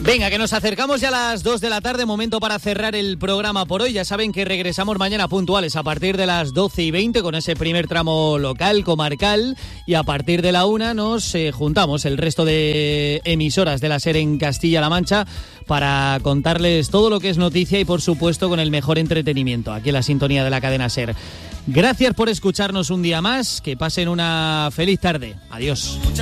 Venga, que nos acercamos ya a las 2 de la tarde, momento para cerrar el programa por hoy. Ya saben que regresamos mañana puntuales a partir de las 12:20 con ese primer tramo local, comarcal, y a partir de la 1 nos juntamos el resto de emisoras de la SER en Castilla-La Mancha para contarles todo lo que es noticia y, por supuesto, con el mejor entretenimiento aquí en la sintonía de la cadena SER. Gracias por escucharnos un día más, que pasen una feliz tarde. Adiós.